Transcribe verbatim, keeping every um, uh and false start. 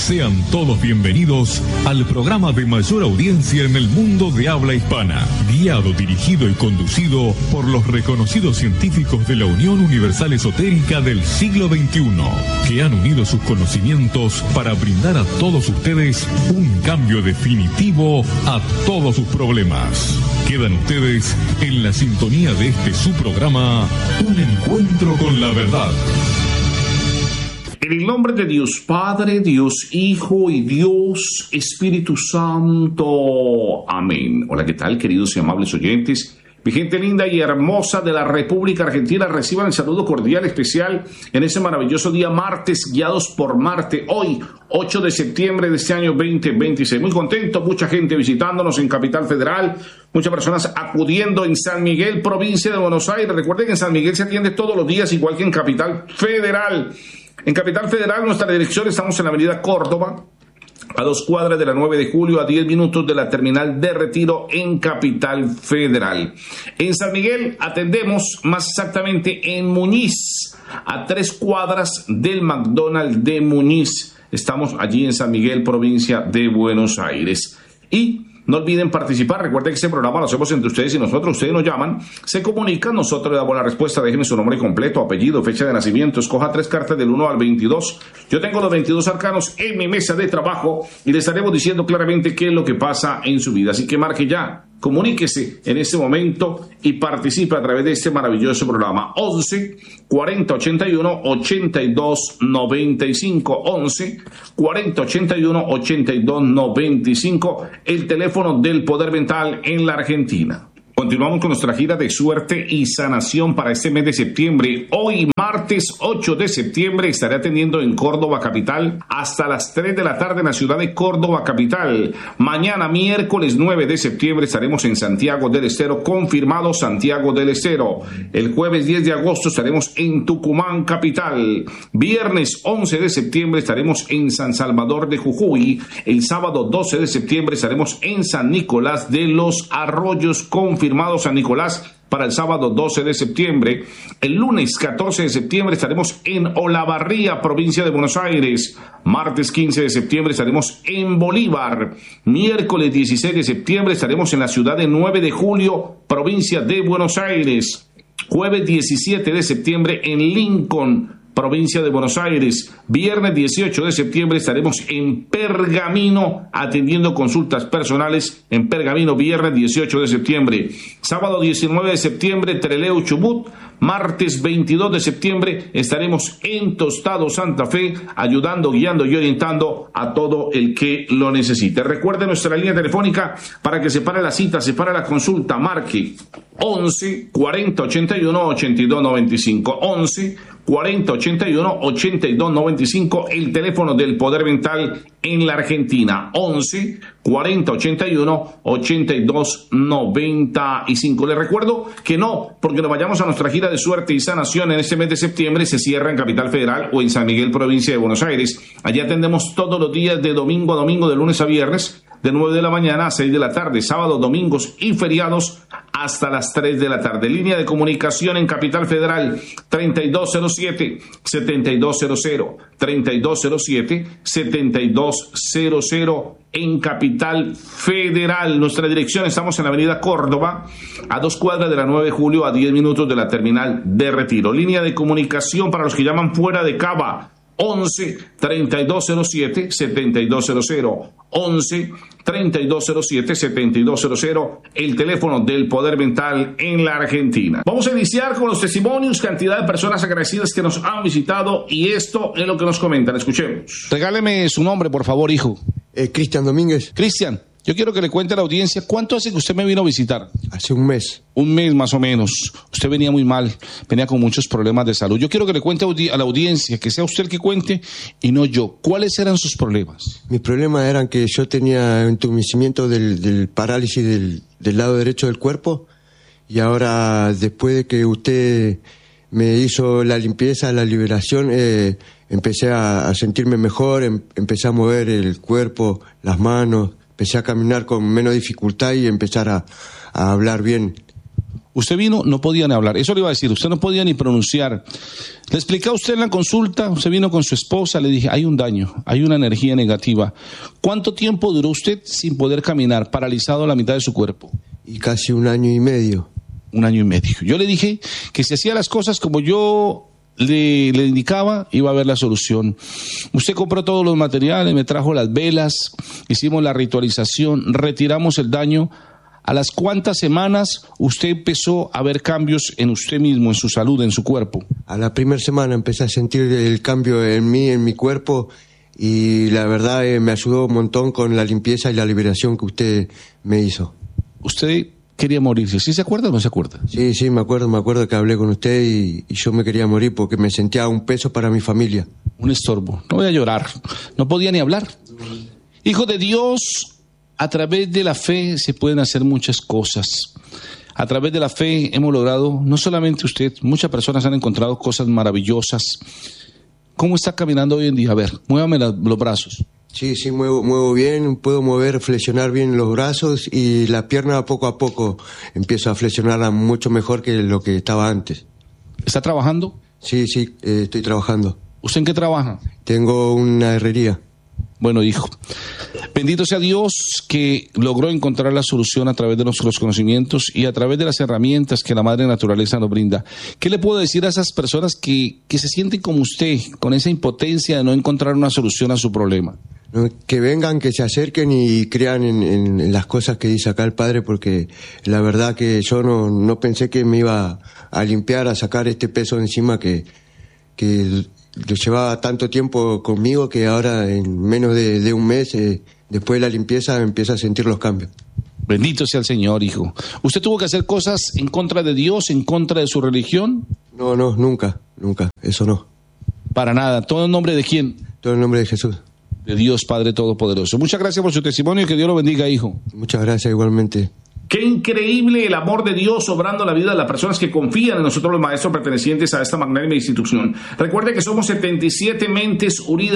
Sean todos bienvenidos al programa de mayor audiencia en el mundo de habla hispana, guiado, dirigido y conducido por los reconocidos científicos de la Unión Universal Esotérica del siglo veintiuno, que han unido sus conocimientos para brindar a todos ustedes un cambio definitivo a todos sus problemas. Quedan ustedes en la sintonía de este su programa, Un Encuentro con la Verdad. En el nombre de Dios Padre, Dios Hijo y Dios Espíritu Santo. Amén. Hola, ¿qué tal, queridos y amables oyentes? Mi gente linda y hermosa de la República Argentina, reciban el saludo cordial especial en ese maravilloso día martes, guiados por Marte. Hoy, ocho de septiembre de este año veinte veintiséis. Muy contento, mucha gente visitándonos en Capital Federal, muchas personas acudiendo en San Miguel, provincia de Buenos Aires. Recuerden que en San Miguel se atiende todos los días, igual que en Capital Federal. En Capital Federal, nuestra dirección, estamos en la avenida Córdoba, a dos cuadras de la nueve de julio, a diez minutos de la terminal de Retiro en Capital Federal. En San Miguel atendemos más exactamente en Muñiz, a tres cuadras del McDonald's de Muñiz. Estamos allí en San Miguel, provincia de Buenos Aires. Y no olviden participar. Recuerden que este programa lo hacemos entre ustedes y nosotros. Ustedes nos llaman, se comunican, nosotros le damos la respuesta. Déjenme su nombre completo, apellido, fecha de nacimiento. Escoja tres cartas del uno al veintidós. Yo tengo los veintidós arcanos en mi mesa de trabajo y les estaremos diciendo claramente qué es lo que pasa en su vida. Así que marque ya, comuníquese en este momento y participe a través de este maravilloso programa. once cuarenta ochenta y uno ochenta y dos noventa y cinco. once cuarenta ochenta y uno ochenta y dos noventa y cinco, el teléfono del Poder Mental en la Argentina. Continuamos con nuestra gira de suerte y sanación para este mes de septiembre. Hoy, martes ocho de septiembre, estaré atendiendo en Córdoba capital hasta las tres de la tarde en la ciudad de Córdoba capital. Mañana, miércoles nueve de septiembre, estaremos en Santiago del Estero, confirmado Santiago del Estero. El jueves diez de agosto estaremos en Tucumán capital. Viernes once de septiembre estaremos en San Salvador de Jujuy. El sábado doce de septiembre estaremos en San Nicolás de los Arroyos, confirmado San Nicolás para el sábado doce de septiembre. El lunes catorce de septiembre estaremos en Olavarría, provincia de Buenos Aires. Martes quince de septiembre estaremos en Bolívar. Miércoles dieciséis de septiembre estaremos en la ciudad de nueve de julio, provincia de Buenos Aires. Jueves diecisiete de septiembre en Lincoln, provincia de Buenos Aires. Viernes dieciocho de septiembre estaremos en Pergamino atendiendo consultas personales en Pergamino, viernes dieciocho de septiembre. Sábado diecinueve de septiembre, Trelew, Chubut. Martes veintidós de septiembre estaremos en Tostado, Santa Fe, ayudando, guiando y orientando a todo el que lo necesite. Recuerde nuestra línea telefónica para que separe la cita, separe la consulta. Marque once cuarenta ochenta y uno ochenta y dos noventa y cinco. once cuarenta ochenta y uno ochenta y dos noventa y cinco, el teléfono del Poder Mental en la Argentina. once cuarenta ochenta y uno ochenta y dos noventa y cinco. Les recuerdo que no, porque nos vayamos a nuestra gira de suerte y sanación en este mes de septiembre, se cierra en Capital Federal o en San Miguel, provincia de Buenos Aires. Allí atendemos todos los días de domingo a domingo, de lunes a viernes, de nueve de la mañana a seis de la tarde, sábados, domingos y feriados hasta las tres de la tarde. Línea de comunicación en Capital Federal, treinta y dos cero siete, setenta y dos cero cero, treinta y dos cero siete, setenta y dos cero cero en Capital Federal. Nuestra dirección, estamos en la avenida Córdoba, a dos cuadras de la nueve de julio, a diez minutos de la terminal de Retiro. Línea de comunicación para los que llaman fuera de Cava, once treinta y dos cero siete, setenta y dos cero cero. once treinta y dos cero siete, setenta y dos cero cero, el teléfono del Poder Mental en la Argentina. Vamos a iniciar con los testimonios, cantidad de personas agradecidas que nos han visitado, y esto es lo que nos comentan. Escuchemos. Regáleme su nombre, por favor, hijo. Eh, Cristian Domínguez. Cristian, yo quiero que le cuente a la audiencia cuánto hace que usted me vino a visitar. Hace un mes. Un mes más o menos. Usted venía muy mal, venía con muchos problemas de salud. Yo quiero que le cuente a la audiencia, que sea usted el que cuente y no yo. ¿Cuáles eran sus problemas? Mis problemas eran que yo tenía entumecimiento del, del parálisis del, del lado derecho del cuerpo, y ahora, después de que usted me hizo la limpieza, la liberación, eh, empecé a, a sentirme mejor, em, empecé a mover el cuerpo, las manos, empecé a caminar con menos dificultad y empezar a, a hablar bien. Usted vino, no podía ni hablar. Eso le iba a decir, usted no podía ni pronunciar. Le expliqué a usted en la consulta, usted vino con su esposa, le dije, hay un daño, hay una energía negativa. ¿Cuánto tiempo duró usted sin poder caminar, paralizado a la mitad de su cuerpo? Y casi un año y medio. Un año y medio. Yo le dije que si hacía las cosas como yo le, le indicaba, iba a haber la solución. Usted compró todos los materiales, me trajo las velas, hicimos la ritualización, retiramos el daño. ¿A las cuántas semanas usted empezó a ver cambios en usted mismo, en su salud, en su cuerpo? A la primera semana empecé a sentir el cambio en mí, en mi cuerpo, y la verdad eh, me ayudó un montón con la limpieza y la liberación que usted me hizo. Usted quería morirse, ¿sí se acuerda o no se acuerda? Sí, sí, me acuerdo, me acuerdo que hablé con usted y, y yo me quería morir porque me sentía un peso para mi familia. Un estorbo, no voy a llorar, no podía ni hablar. Hijo de Dios, a través de la fe se pueden hacer muchas cosas. A través de la fe hemos logrado, no solamente usted, muchas personas han encontrado cosas maravillosas. ¿Cómo está caminando hoy en día? A ver, muévame la, los brazos. Sí, sí, muevo, muevo bien, puedo mover, flexionar bien los brazos y la pierna poco a poco empiezo a flexionarla mucho mejor que lo que estaba antes. ¿Está trabajando? Sí, sí, eh, estoy trabajando. ¿Usted en qué trabaja? Tengo una herrería. Bueno, hijo, bendito sea Dios que logró encontrar la solución a través de nuestros conocimientos y a través de las herramientas que la Madre Naturaleza nos brinda. ¿Qué le puedo decir a esas personas que, que se sienten como usted, con esa impotencia de no encontrar una solución a su problema? No, que vengan, que se acerquen y crean en, en, en las cosas que dice acá el Padre, porque la verdad que yo no, no pensé que me iba a limpiar, a sacar este peso encima que... que lo llevaba tanto tiempo conmigo que ahora en menos de, de un mes, eh, después de la limpieza, empieza a sentir los cambios. Bendito sea el Señor, hijo. ¿Usted tuvo que hacer cosas en contra de Dios, en contra de su religión? No, no, nunca, nunca, eso no. Para nada. ¿Todo en nombre de quién? Todo en nombre de Jesús. De Dios Padre Todopoderoso. Muchas gracias por su testimonio y que Dios lo bendiga, hijo. Muchas gracias igualmente. Qué increíble el amor de Dios obrando la vida de las personas que confían en nosotros los maestros pertenecientes a esta magnánima institución. Recuerde que somos setenta y siete mentes unidas.